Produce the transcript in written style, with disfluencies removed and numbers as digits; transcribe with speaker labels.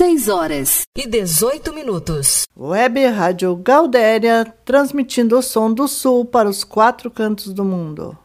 Speaker 1: 6h18.
Speaker 2: Web Rádio Gaudéria, transmitindo o som do Sul para os 4 cantos do mundo.